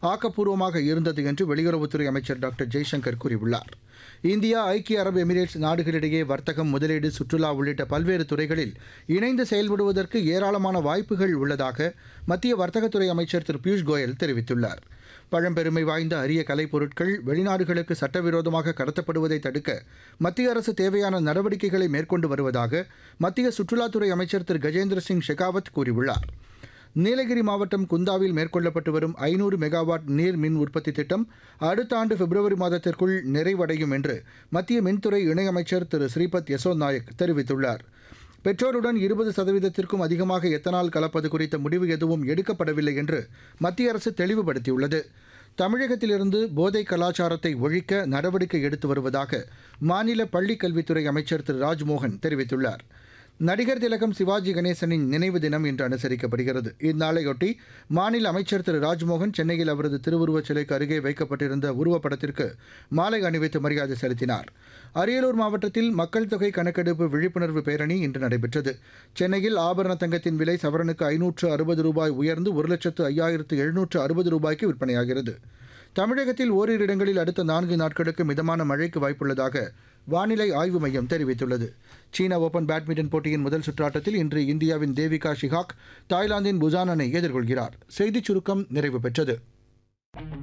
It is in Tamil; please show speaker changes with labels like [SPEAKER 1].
[SPEAKER 1] ஆக்கப்பூர்வமாக இருந்தது என்று வெளியுறவுத்துறை அமைச்சர் டாக்டர் ஜெய்சங்கர் கூறியுள்ளார். இந்தியா, ஐக்கிய அரபு எமிரேட்ஸ் நாடுகளிடையே வர்த்தகம், முதலீடு, சுற்றுலா உள்ளிட்ட பல்வேறு துறைகளில் இணைந்து செயல்படுவதற்கு ஏராளமான வாய்ப்புகள் உள்ளதாக மத்திய வர்த்தகத்துறை அமைச்சர் திரு பியூஷ் கோயல் தெரிவித்துள்ளார். பழம்பெருமை வாய்ந்த அரிய கலைப்பொருட்கள் வெளிநாடுகளுக்கு சட்டவிரோதமாக கடத்தப்படுவதை தடுக்க மத்திய அரசு தேவையான நடவடிக்கைகளை மேற்கொண்டு வருவதாக மத்திய சுற்றுலாத்துறை அமைச்சர் திரு கஜேந்திர சிங் ஷெகாவத் கூறியுள்ளார். நீலகிரி மாவட்டம் குந்தாவில் மேற்கொள்ளப்பட்டு வரும் 500 மெகாவாட் நீர் மின் உற்பத்தி திட்டம் அடுத்த ஆண்டு பிப்ரவரி மாதத்திற்குள் நிறைவடையும் என்று மத்திய மின்துறை இணையமைச்சர் திரு ஸ்ரீபத் யசோ நாயக் தெரிவித்துள்ளார். பெட்ரோலுடன் 20%க்கும் அதிகமாக எத்தனால் கலப்பது குறித்த முடிவு எதுவும் எடுக்கப்படவில்லை என்று மத்திய அரசு தெளிவுபடுத்தியுள்ளது. தமிழகத்திலிருந்து போதை கலாச்சாரத்தை ஒழிக்க நடவடிக்கை எடுத்து வருவதாக மாநில பள்ளிக் கல்வித்துறை அமைச்சர் திரு ராஜ்மோகன் தெரிவித்துள்ளார். நடிகர் திலகம் சிவாஜி கணேசனின் நினைவு தினம் இன்று அனுசரிக்கப்படுகிறது. இந்நாளையொட்டி மாநில அமைச்சர் திரு ராஜ்மோகன் சென்னையில் அவரது திருவுருவச் சிலைக்கு அருகே வைக்கப்பட்டிருந்த உருவப்படத்திற்கு மாலை அணிவித்து மரியாதை செலுத்தினார். அரியலூர் மாவட்டத்தில் மக்கள் தொகை கணக்கெடுப்பு விழிப்புணர்வு பேரணி இன்று நடைபெற்றது. சென்னையில் ஆபரண தங்கத்தின் விலை சவரனுக்கு 560 ரூபாய் உயர்ந்து 1,05,760 ரூபாய்க்கு விற்பனையாகிறது. தமிழகத்தில் ஓரிரு இடங்களில் அடுத்த 4 நாட்களுக்கு மிதமான மழைக்கு வாய்ப்புள்ளதாக வானிலை ஆய்வு மையம் தெரிவித்துள்ளது. சீன ஓபன் பேட்மிண்டன் போட்டியின் முதல் சுற்றாட்டத்தில் இன்று இந்தியாவின் தேவிகா ஷிகாக் தாய்லாந்தின் புசானனை எதிர்கொள்கிறார். செய்திச் சுருக்கம் நிறைவு பெற்றது.